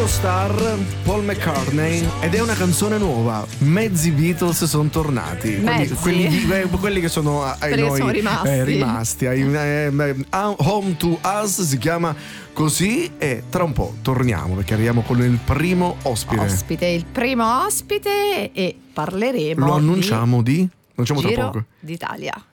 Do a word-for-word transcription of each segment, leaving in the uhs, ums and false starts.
Ringo Starr, Paul McCartney, ed è una canzone nuova. Mezzi Beatles sono tornati. Mezzi. Quelli, quelli, quelli che sono ai noi sono rimasti. Eh, rimasti ai, eh, eh, Home to Us si chiama così, e tra un po' torniamo perché arriviamo con il primo ospite. Ospite, il primo ospite, e parleremo. Lo annunciamo di, di annunciamo Giro tra poco. d'Italia.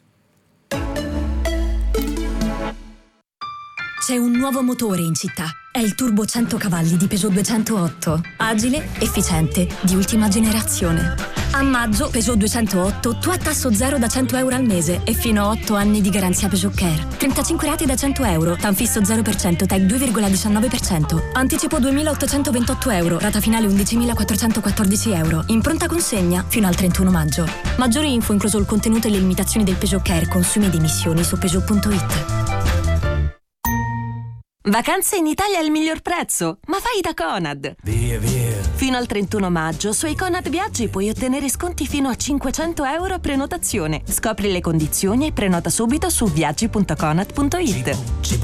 C'è un nuovo motore in città. È il turbo cento cavalli di Peugeot duecentootto. Agile, efficiente, di ultima generazione. A maggio Peugeot duecentootto tu a tasso zero da cento euro al mese e fino a otto anni di garanzia Peugeot Care. trentacinque rate da cento euro, Tanfisso zero per cento, T E C due virgola diciannove per cento. Anticipo duemilaottocentoventotto euro, rata finale undicimilaquattrocentoquattordici euro. In pronta consegna fino al trentuno maggio. Maggiori info incluso il contenuto e le limitazioni del Peugeot Care, consumi ed emissioni su Peugeot punto it. Vacanze in Italia al miglior prezzo, ma fai da Conad. Via, via. Fino al trentuno maggio sui Conad Viaggi puoi ottenere sconti fino a cinquecento euro a prenotazione. Scopri le condizioni e prenota subito su viaggi punto conad punto it.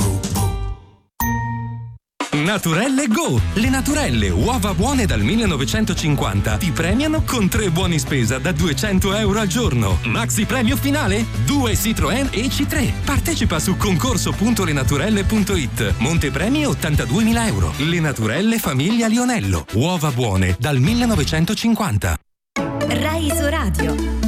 Naturelle Go! Le Naturelle, uova buone dal millenovecentocinquanta, ti premiano con tre buoni spesa da duecento euro al giorno. Maxi premio finale? Due Citroën E C tre. Partecipa su concorso punto lenaturelle punto it. Montepremi ottantaduemila euro. Le Naturelle Famiglia Lionello. Uova buone dal millenovecentocinquanta. Rai Isoradio.